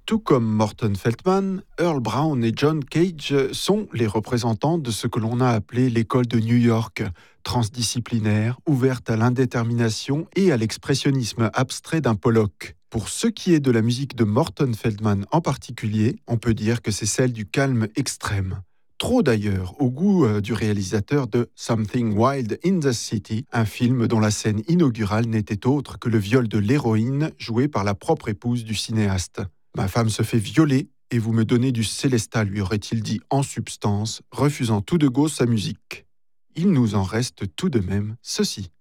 Tout comme Morton Feldman, Earl Brown et John Cage sont les représentants de ce que l'on a appelé l'école de New York, transdisciplinaire, ouverte à l'indétermination et à l'expressionnisme abstrait d'un Pollock. Pour ce qui est de la musique de Morton Feldman en particulier, on peut dire que c'est celle du calme extrême. Trop d'ailleurs au goût du réalisateur de Something Wild in the City, un film dont la scène inaugurale n'était autre que le viol de l'héroïne joué par la propre épouse du cinéaste. Ma femme se fait violer et vous me donnez du Célestat, lui aurait-il dit en substance, refusant tout de go sa musique. Il nous en reste tout de même ceci.